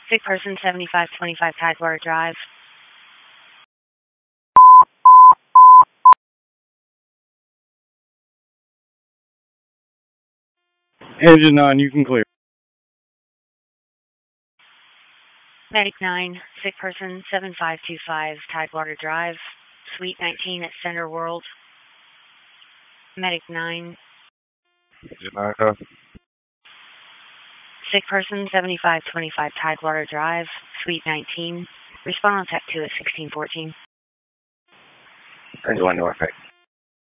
Sick person 7525 Tidewater Drive. Engine 9, you can clear. Medic 9, sick person 7525 Tidewater Drive, Suite 19 at Center World. Medic 9. Engine 9, go. Sick person 7525 Tidewater Drive, Suite 19. Respond on Tech 2 at 1614. Engine 1, Norfolk.